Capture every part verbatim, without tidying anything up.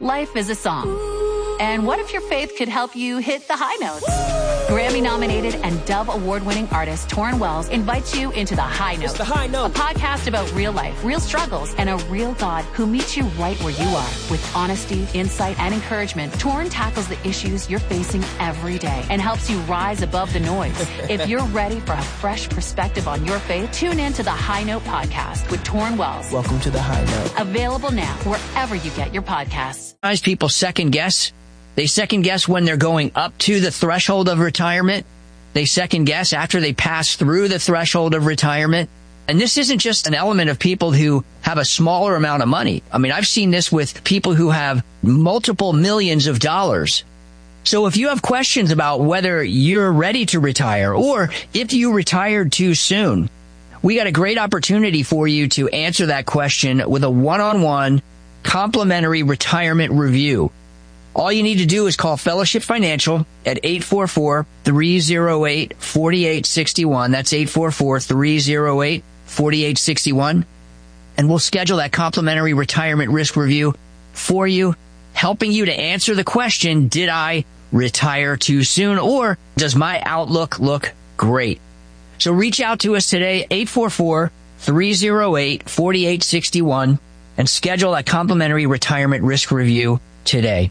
Life is a song. And what if your faith could help you hit the high notes? Grammy-nominated and Dove Award-winning artist Torrin Wells invites you into The High Note. It's The High Note. A podcast about real life, real struggles, and a real God who meets you right where you are. With honesty, insight, and encouragement, Torrin tackles the issues you're facing every day and helps you rise above the noise. If you're ready for a fresh perspective on your faith, tune in to The High Note podcast with Torrin Wells. Welcome to The High Note. Available now wherever you get your podcasts. Sometimes people second guess. They second guess when they're going up to the threshold of retirement. They second guess after they pass through the threshold of retirement. And this isn't just an element of people who have a smaller amount of money. I mean, I've seen this with people who have multiple millions of dollars. So if you have questions about whether you're ready to retire or if you retired too soon, we got a great opportunity for you to answer that question with a one-on-one complimentary retirement review. All you need to do is call Fellowship Financial at eight four four, three oh eight, four eight six one. That's eight four four, three oh eight, four eight six one. And we'll schedule that complimentary retirement risk review for you, helping you to answer the question, did I retire too soon, or does my outlook look great? So reach out to us today, eight four four, three oh eight, four eight six one. And schedule that complimentary retirement risk review today.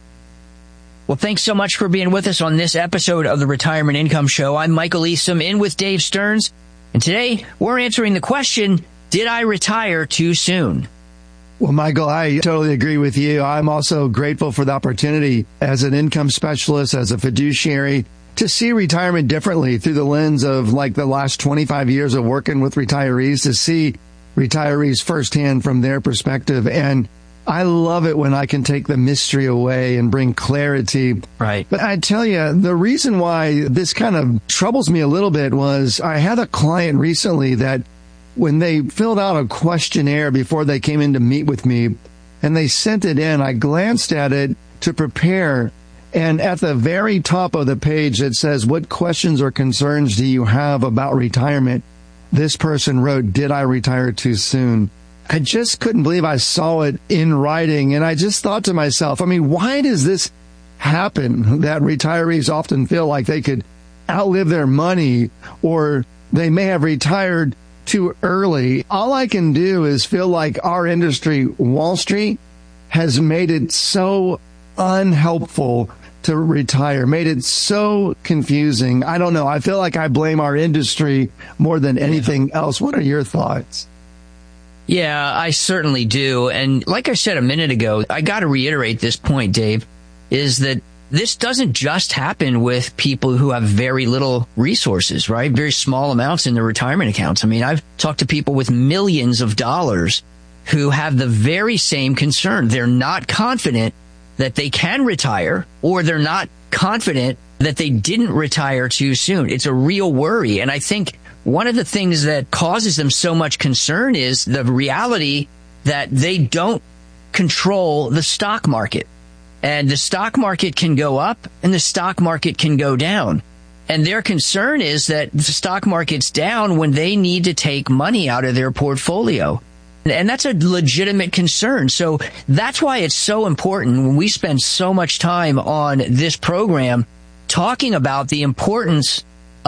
Well, thanks so much for being with us on this episode of the Retirement Income Show. I'm Michael Eastham, in with Dave Stearns. And today, we're answering the question, did I retire too soon? Well, Michael, I totally agree with you. I'm also grateful for the opportunity as an income specialist, as a fiduciary, to see retirement differently through the lens of like the last twenty-five years of working with retirees, to see retirees firsthand from their perspective. And I love it when I can take the mystery away and bring clarity. Right. But I tell you, the reason why this kind of troubles me a little bit was I had a client recently that when they filled out a questionnaire before they came in to meet with me and they sent it in, I glanced at it to prepare. And at the very top of the page, it says, what questions or concerns do you have about retirement? This person wrote, did I retire too soon? I just couldn't believe I saw it in writing. And I just thought to myself, I mean, why does this happen that retirees often feel like they could outlive their money or they may have retired too early? All I can do is feel like our industry, Wall Street, has made it so unhelpful to retire, made it so confusing. I don't know. I feel like I blame our industry more than anything else. What are your thoughts? Yeah, I certainly do. And like I said a minute ago, I got to reiterate this point, Dave, is that this doesn't just happen with people who have very little resources, right? Very small amounts in their retirement accounts. I mean, I've talked to people with millions of dollars who have the very same concern. They're not confident that they can retire, or they're not confident that they didn't retire too soon. It's a real worry. And I think one of the things that causes them so much concern is the reality that they don't control the stock market. And the stock market can go up and the stock market can go down. And their concern is that the stock market's down when they need to take money out of their portfolio. And that's a legitimate concern. So that's why it's so important when we spend so much time on this program talking about the importance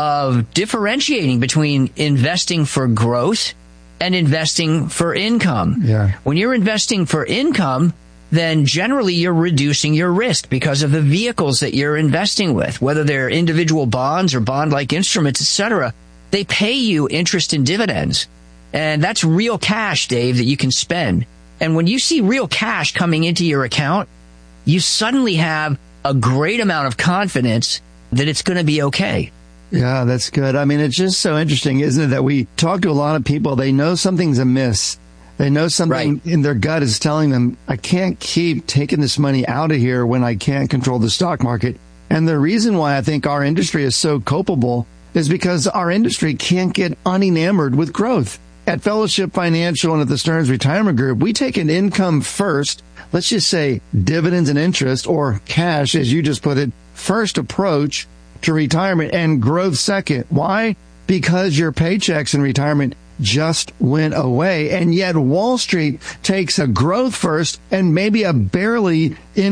of differentiating between investing for growth and investing for income. Yeah. When you're investing for income, then generally you're reducing your risk because of the vehicles that you're investing with, whether they're individual bonds or bond-like instruments, et cetera. They pay you interest and dividends. And that's real cash, Dave, that you can spend. And when you see real cash coming into your account, you suddenly have a great amount of confidence that it's going to be okay. Yeah, that's good. I mean, it's just so interesting, isn't it, that we talk to a lot of people. They know something's amiss. They know something right. in their gut is telling them, I can't keep taking this money out of here when I can't control the stock market. And the reason why I think our industry is so culpable is because our industry can't get unenamored with growth. At Fellowship Financial and at the Stearns Retirement Group, we take an income first, let's just say dividends and interest, or cash, as you just put it, first approach to retirement, and growth second. Why? Because your paychecks in retirement just went away. And yet Wall Street takes a growth first and maybe a barely in